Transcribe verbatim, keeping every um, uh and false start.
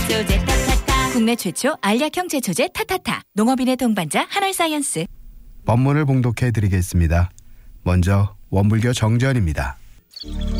제초제 타타타. 국내 최초 알약형 제초제 타타타. 농업인의 동반자 한알사이언스. 법문을 봉독해 드리겠습니다. 먼저 원불교 정전입니다.